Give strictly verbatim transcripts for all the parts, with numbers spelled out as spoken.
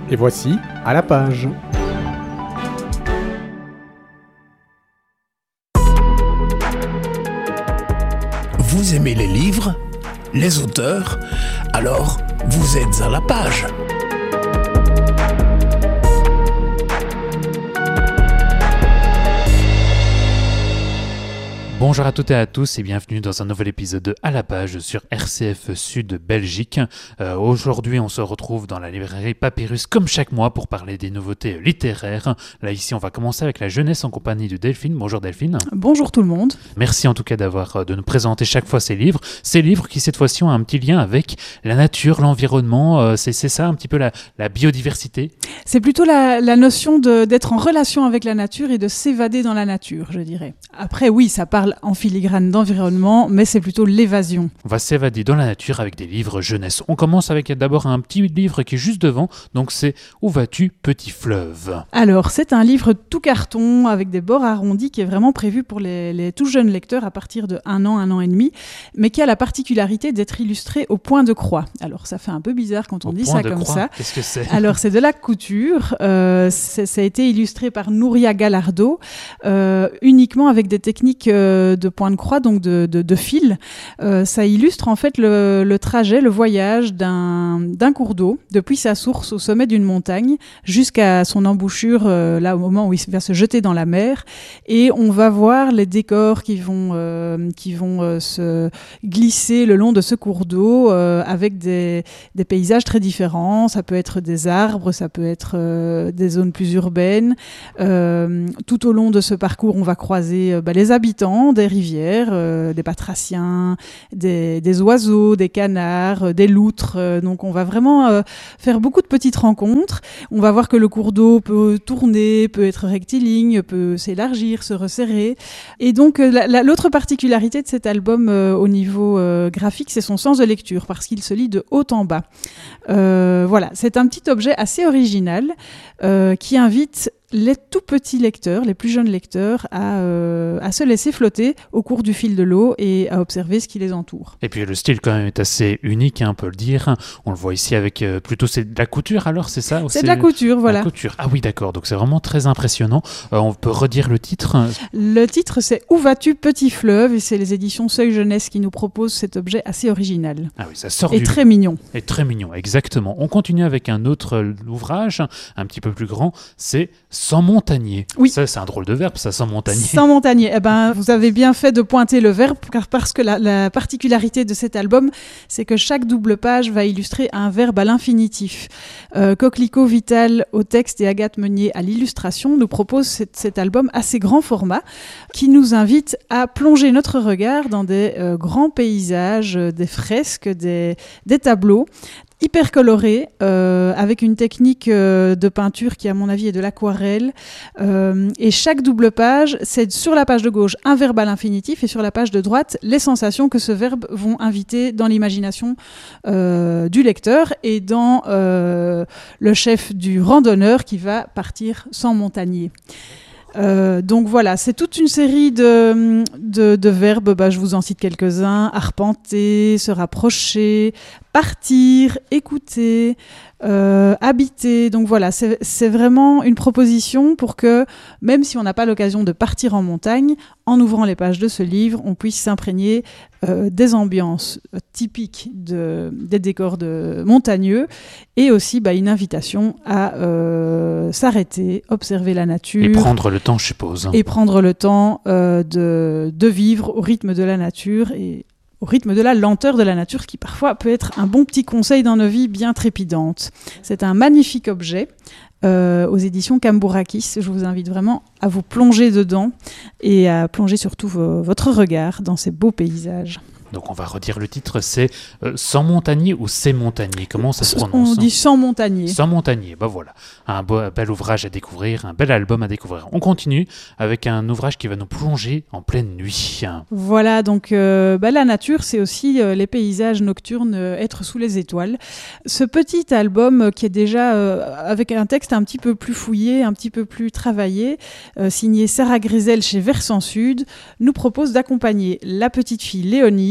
Et voici À la page. Vous aimez les livres, les auteurs, alors vous êtes à la page. Bonjour à toutes et à tous et bienvenue dans un nouvel épisode de À la page sur R C F Sud Belgique. Euh, aujourd'hui, on se retrouve dans la librairie Papyrus comme chaque mois pour parler des nouveautés littéraires. Là, ici, on va commencer avec la jeunesse en compagnie de Delphine. Bonjour Delphine. Bonjour tout le monde. Merci en tout cas d'avoir de nous présenter chaque fois ces livres. Ces livres qui, cette fois-ci, ont un petit lien avec la nature, l'environnement. Euh, c'est, c'est ça un petit peu la, la biodiversité. C'est plutôt la, la notion de, d'être en relation avec la nature et de s'évader dans la nature, je dirais. Après, oui, ça parle en filigrane d'environnement, mais c'est plutôt l'évasion. On va s'évader dans la nature avec des livres jeunesse. On commence avec d'abord un petit livre qui est juste devant, donc c'est « Où vas-tu, petit fleuve ?» Alors, c'est un livre tout carton avec des bords arrondis qui est vraiment prévu pour les, les tout jeunes lecteurs à partir de un an, un an et demi, mais qui a la particularité d'être illustré au point de croix. Alors, ça fait un peu bizarre quand on au dit point ça de comme croix. ça. Qu'est-ce que c'est ? Alors, c'est de la couture. Euh, c'est, ça a été illustré par Nouria Gallardo, euh, uniquement avec des techniques euh, de point de croix, donc de, de, de fil. Euh, ça illustre en fait le, le trajet, le voyage d'un, d'un cours d'eau depuis sa source au sommet d'une montagne jusqu'à son embouchure, euh, là au moment où il va se jeter dans la mer. Et on va voir les décors qui vont, euh, qui vont euh, se glisser le long de ce cours d'eau euh, avec des, des paysages très différents. Ça peut être des arbres, ça peut être euh, des zones plus urbaines. Euh, tout au long de ce parcours, on va croiser euh, bah, les habitants des rivières, euh, des batraciens, des, des oiseaux, des canards, euh, des loutres. Euh, donc on va vraiment euh, faire beaucoup de petites rencontres. On va voir que le cours d'eau peut tourner, peut être rectiligne, peut s'élargir, se resserrer. Et donc euh, la, la, l'autre particularité de cet album euh, au niveau euh, graphique, c'est son sens de lecture, parce qu'il se lit de haut en bas. Euh, voilà, c'est un petit objet assez original euh, qui invite les tout petits lecteurs, les plus jeunes lecteurs, à, euh, à se laisser flotter au cours du fil de l'eau et à observer ce qui les entoure. Et puis le style quand même est assez unique, hein, on peut le dire. On le voit ici avec euh, plutôt c'est de la couture alors, c'est ça ? C'est, c'est de la couture, voilà. La couture. Ah oui, d'accord, donc c'est vraiment très impressionnant. Euh, on peut redire le titre ? Le titre c'est « Où vas-tu, petit fleuve ?» et c'est les éditions Seuil Jeunesse qui nous proposent cet objet assez original. Ah oui, ça sort et du... très mignon. Et très mignon, exactement. On continue avec un autre ouvrage, un petit peu plus grand, c'est « Sans montagnier ». Oui. Ça, c'est un drôle de verbe, ça, sans montagnier. Sans montagnier. Eh ben, vous avez bien fait de pointer le verbe, car parce que la, la particularité de cet album, c'est que chaque double page va illustrer un verbe à l'infinitif. Euh, Coquelicot Vital au texte et Agathe Meunier à l'illustration nous propose cet, cet album assez grand format qui nous invite à plonger notre regard dans des euh, grands paysages, euh, des fresques, des, des tableaux hyper coloré, euh, avec une technique euh, de peinture qui, à mon avis, est de l'aquarelle. Euh, et chaque double page, c'est sur la page de gauche un verbe à l'infinitif et sur la page de droite, les sensations que ce verbe vont inviter dans l'imagination euh, du lecteur et dans euh, le chef du randonneur qui va partir sans montagnier. Euh, donc voilà, c'est toute une série de, de, de verbes, bah, je vous en cite quelques-uns: arpenter, se rapprocher, partir, écouter, euh, habiter. Donc voilà, c'est, c'est vraiment une proposition pour que, même si on n'a pas l'occasion de partir en montagne, en ouvrant les pages de ce livre, on puisse s'imprégner euh, des ambiances typiques de, des décors de montagneux et aussi bah, une invitation à euh, s'arrêter, observer la nature. Et prendre le temps, je suppose. Et prendre le temps euh, de, de vivre au rythme de la nature et au rythme de la lenteur de la nature, qui parfois peut être un bon petit conseil dans nos vies bien trépidantes. C'est un magnifique objet euh, aux éditions Cambourakis. Je vous invite vraiment à vous plonger dedans et à plonger surtout vo- votre regard dans ces beaux paysages. Donc on va redire le titre, c'est euh, Sans montagnier ou C'est montagnier, comment ça se prononce ? On dit Sans montagnier. Sans montagnier, ben voilà, un beau, bel ouvrage à découvrir, un bel album à découvrir. On continue avec un ouvrage qui va nous plonger en pleine nuit. Voilà, donc euh, bah, la nature, c'est aussi euh, les paysages nocturnes, euh, être sous les étoiles. Ce petit album euh, qui est déjà euh, avec un texte un petit peu plus fouillé, un petit peu plus travaillé, euh, signé Sarah Grisel chez Versant Sud, nous propose d'accompagner la petite fille Léonie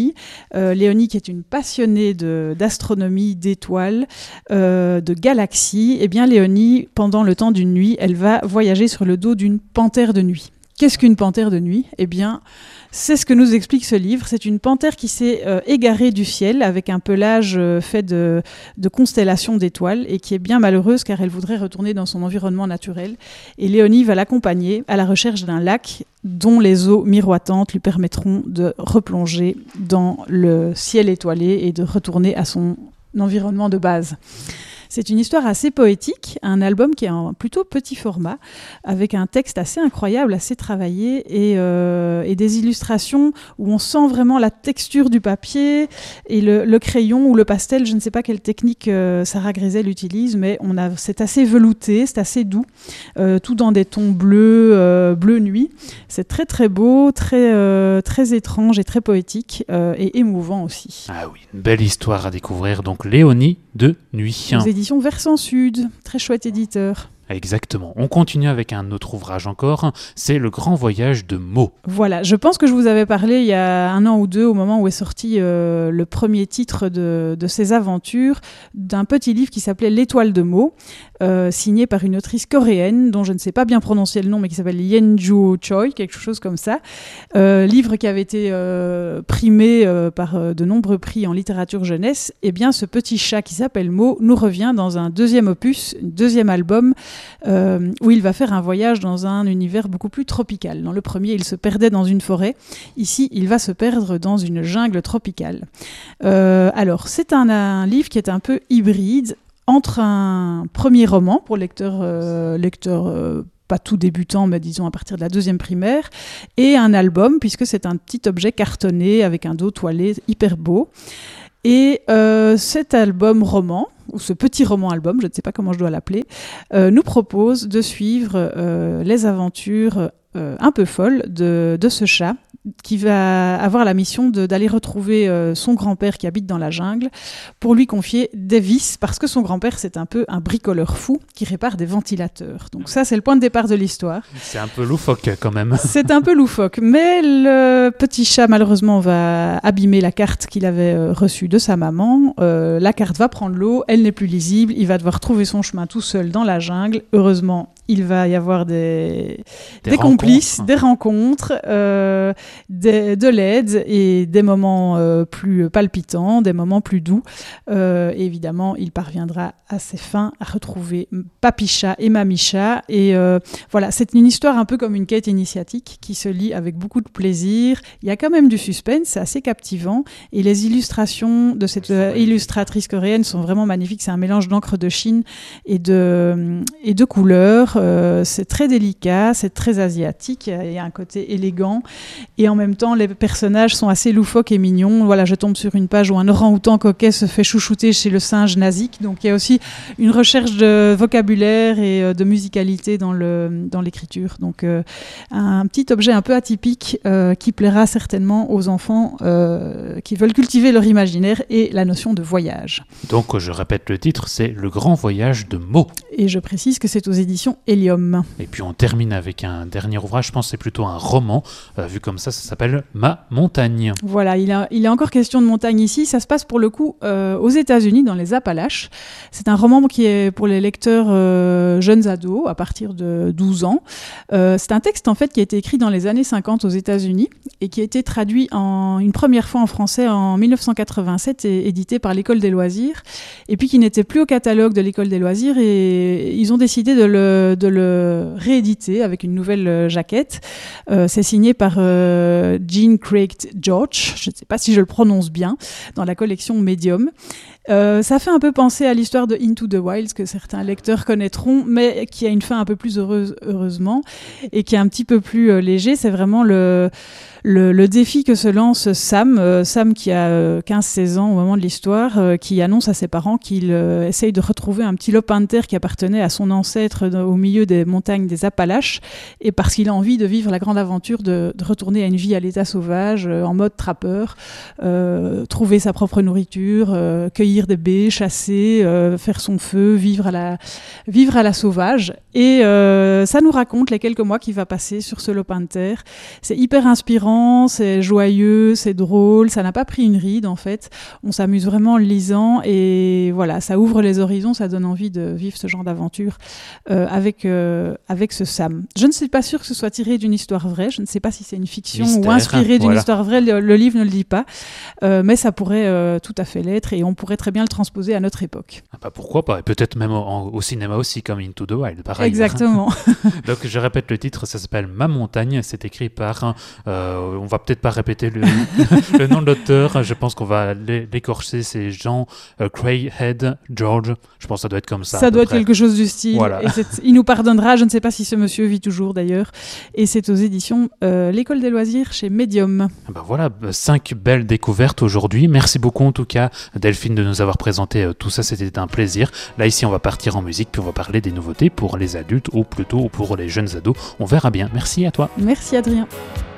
nuit. Euh, Léonie, qui est une passionnée de, d'astronomie, d'étoiles, euh, de galaxies, eh bien Léonie, pendant le temps d'une nuit, elle va voyager sur le dos d'une panthère de nuit. Qu'est-ce qu'une panthère de nuit ? Eh bien, c'est ce que nous explique ce livre. C'est une panthère qui s'est euh, égarée du ciel avec un pelage euh, fait de, de constellations d'étoiles et qui est bien malheureuse car elle voudrait retourner dans son environnement naturel. Et Léonie va l'accompagner à la recherche d'un lac dont les eaux miroitantes lui permettront de replonger dans le ciel étoilé et de retourner à son environnement de base. C'est une histoire assez poétique, un album qui est en plutôt petit format, avec un texte assez incroyable, assez travaillé, et, euh, et des illustrations où on sent vraiment la texture du papier et le, le crayon ou le pastel. Je ne sais pas quelle technique euh, Sarah Grisel utilise, mais on a, c'est assez velouté, c'est assez doux, euh, tout dans des tons bleus, euh, bleu nuit. C'est très très beau, très, euh, très étrange et très poétique, euh, et émouvant aussi. Ah oui, une belle histoire à découvrir, donc Léonie de Nuit. Aux éditions Versant Sud, très chouette éditeur. Exactement. On continue avec un autre ouvrage encore, c'est Le Grand Voyage de Mo. Voilà, je pense que je vous avais parlé il y a un an ou deux, au moment où est sorti euh, le premier titre de, de ses aventures, d'un petit livre qui s'appelait L'Étoile de Mo, euh, signé par une autrice coréenne, dont je ne sais pas bien prononcer le nom, mais qui s'appelle Yenju Choi, quelque chose comme ça. Euh, livre qui avait été euh, primé euh, par euh, de nombreux prix en littérature jeunesse. Eh bien, ce petit chat qui s'appelle Mo nous revient dans un deuxième opus, un deuxième album, Euh, où il va faire un voyage dans un univers beaucoup plus tropical. Dans le premier, il se perdait dans une forêt. Ici, il va se perdre dans une jungle tropicale. Euh, alors, c'est un, un livre qui est un peu hybride entre un premier roman pour lecteurs euh, lecteur, euh, pas tout débutant, mais disons à partir de la deuxième primaire, et un album, puisque c'est un petit objet cartonné avec un dos toilé hyper beau. Et euh, cet album roman, ou ce petit roman-album, je ne sais pas comment je dois l'appeler, euh, nous propose de suivre euh, les aventures euh, un peu folles de, de ce chat qui va avoir la mission de, d'aller retrouver euh, son grand-père qui habite dans la jungle pour lui confier des vis, parce que son grand-père, c'est un peu un bricoleur fou qui répare des ventilateurs. Donc ça, c'est le point de départ de l'histoire. C'est un peu loufoque quand même. C'est un peu loufoque, mais le petit chat, malheureusement, va abîmer la carte qu'il avait euh, reçue de sa maman. Euh, la carte va prendre l'eau, elle n'est plus lisible, il va devoir trouver son chemin tout seul dans la jungle. Heureusement, il va y avoir des, des, des complices, des rencontres, euh, des, de l'aide et des moments euh, plus palpitants, des moments plus doux. Euh, et évidemment, il parviendra à ses fins à retrouver Papy Chat et Mamie Chat. Et euh, voilà, c'est une histoire un peu comme une quête initiatique qui se lit avec beaucoup de plaisir. Il y a quand même du suspense, c'est assez captivant. Et les illustrations de cette euh, illustratrice coréenne sont vraiment magnifiques. C'est un mélange d'encre de Chine et de, et de couleurs. Euh, c'est très délicat, c'est très asiatique, il y a un côté élégant et en même temps les personnages sont assez loufoques et mignons. Voilà, je tombe sur une page où un orang-outan coquet se fait chouchouter chez le singe Nazik, donc il y a aussi une recherche de vocabulaire et de musicalité dans, le, dans l'écriture. Donc euh, un petit objet un peu atypique euh, qui plaira certainement aux enfants euh, qui veulent cultiver leur imaginaire et la notion de voyage. Donc je répète le titre, c'est Le Grand Voyage de Mo. Et je précise que c'est aux éditions Hélium. Et puis on termine avec un dernier ouvrage, je pense que c'est plutôt un roman, euh, vu comme ça, ça s'appelle Ma montagne. Voilà, il, a, il est encore question de montagne ici, ça se passe pour le coup euh, aux États-Unis, dans les Appalaches. C'est un roman qui est pour les lecteurs euh, jeunes ados, à partir de douze ans. Euh, c'est un texte en fait qui a été écrit dans les années cinquante aux États-Unis et qui a été traduit en, une première fois en français en dix-neuf cent quatre-vingt-sept et édité par l'École des loisirs, et puis qui n'était plus au catalogue de l'École des loisirs, et ils ont décidé de le, de le rééditer avec une nouvelle euh, jaquette. Euh, c'est signé par euh, Jean Craig George, je ne sais pas si je le prononce bien, dans la collection Medium. Euh, ça fait un peu penser à l'histoire de Into the Wilds que certains lecteurs connaîtront, mais qui a une fin un peu plus heureuse, heureusement, et qui est un petit peu plus euh, léger. C'est vraiment le, le, le défi que se lance Sam, euh, Sam qui a euh, quinze seize ans au moment de l'histoire, euh, qui annonce à ses parents qu'il euh, essaye de retrouver un petit lopin de terre qui appartenait à son ancêtre dans, au milieu des montagnes des Appalaches, et parce qu'il a envie de vivre la grande aventure de, de retourner à une vie à l'état sauvage, euh, en mode trappeur, euh, trouver sa propre nourriture, euh, cueillir cueillir des baies, chasser, euh, faire son feu, vivre à la, vivre à la sauvage. Et euh, ça nous raconte les quelques mois qu'il va passer sur ce lopin de terre. C'est hyper inspirant, c'est joyeux, c'est drôle, ça n'a pas pris une ride en fait. On s'amuse vraiment en le lisant et voilà, ça ouvre les horizons, ça donne envie de vivre ce genre d'aventure euh, avec, euh, avec ce Sam. Je ne suis pas sûre que ce soit tiré d'une histoire vraie, je ne sais pas si c'est une fiction Mystère, ou inspiré d'une voilà. histoire vraie, le, le livre ne le dit pas, euh, mais ça pourrait euh, tout à fait l'être et on pourrait très bien le transposer à notre époque. Ah bah pourquoi pas, et peut-être même au, au cinéma aussi, comme Into the Wild, pareil. Exactement. Donc je répète le titre, ça s'appelle Ma montagne, c'est écrit par, euh, on va peut-être pas répéter le, le nom de l'auteur, je pense qu'on va l'écorcher, c'est Jean euh, Craighead George, je pense que ça doit être comme ça. Ça doit être quelque chose du style, voilà. Et il nous pardonnera, je ne sais pas si ce monsieur vit toujours d'ailleurs, et c'est aux éditions euh, L'École des loisirs chez Medium. Ben voilà, cinq belles découvertes aujourd'hui, merci beaucoup en tout cas Delphine de nous avoir présenté euh, tout ça, c'était un plaisir. Là ici on va partir en musique, puis on va parler des nouveautés pour les adultes ou plutôt pour les jeunes ados, on verra bien. Merci à toi. Merci Adrien.